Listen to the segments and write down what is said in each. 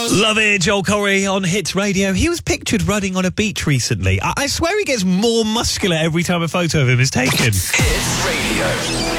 Love it, Joel Corey on Hits Radio. He was pictured running on a beach recently. I swear he gets more muscular every time a photo of him is taken. Hits Radio.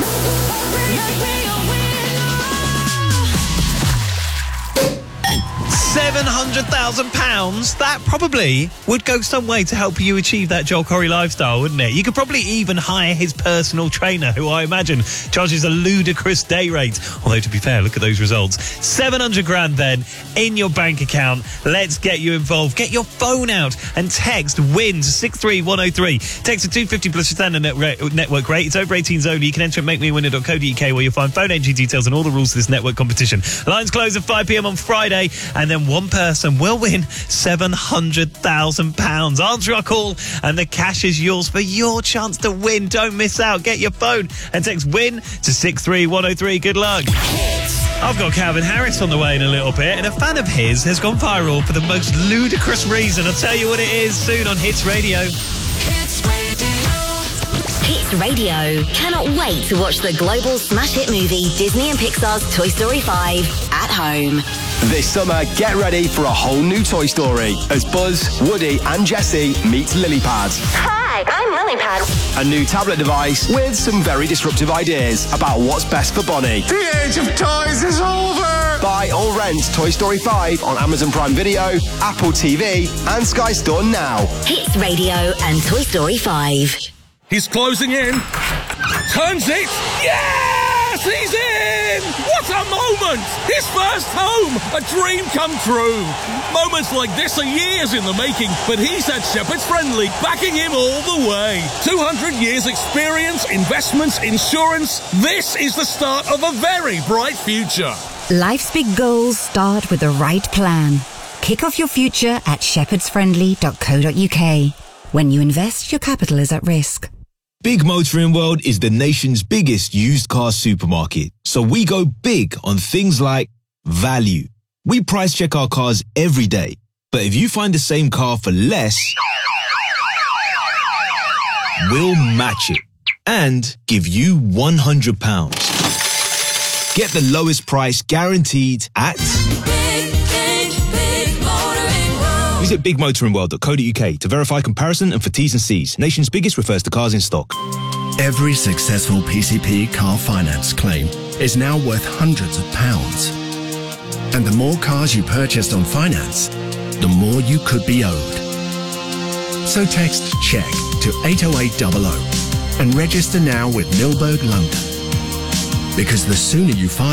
£700,000, that probably would go some way to help you achieve that Joel Corey lifestyle, wouldn't it? You could probably even hire his personal trainer, who I imagine charges a ludicrous day rate. Although, to be fair, look at those results. 700 grand then in your bank account. Let's get you involved. Get your phone out and text WIN to 63103. Text to 250 plus your standard network rate. It's over 18s only. You can enter at makemewinner.co.uk where you'll find phone entry details and all the rules to this network competition. Lines close at 5 p.m. on Friday, and then one person will win £700,000. Answer our call and the cash is yours for your chance to win. Don't miss out. Get your phone and text WIN to 63103. Good luck. I've got Calvin Harris on the way in a little bit, and a fan of his has gone viral for the most ludicrous reason. I'll tell you what it is soon on Hits Radio. Hits Radio cannot wait to watch the global smash hit movie Disney and Pixar's Toy Story 5 at home. This summer, get ready for a whole new Toy Story as Buzz, Woody and Jessie meet Lilypad. Hi, I'm Lilypad. A new tablet device with some very disruptive ideas about what's best for Bonnie. The age of toys is over! Buy or rent Toy Story 5 on Amazon Prime Video, Apple TV and Sky Store now. Hits Radio and Toy Story 5. He's closing in. Turns it. Yes! He's in! What a moment! His first home! A dream come true. Moments like this are years in the making, but he's had Shepherd's Friendly backing him all the way. 200 years experience, investments, insurance. This is the start of a very bright future. Life's big goals start with the right plan. Kick off your future at shepherdsfriendly.co.uk. When you invest, your capital is at risk. Big Motoring World is the nation's biggest used car supermarket, so we go big on things like value. We price check our cars every day, but if you find the same car for less, we'll match it and give you £100. Get the lowest price guaranteed at... Visit bigmotoringworld.co.uk to verify comparison and for T's and C's. Nation's biggest refers to cars in stock. Every successful PCP car finance claim is now worth hundreds of pounds. And the more cars you purchased on finance, the more you could be owed. So text CHECK to 80800 and register now with Milberg London. Because the sooner you file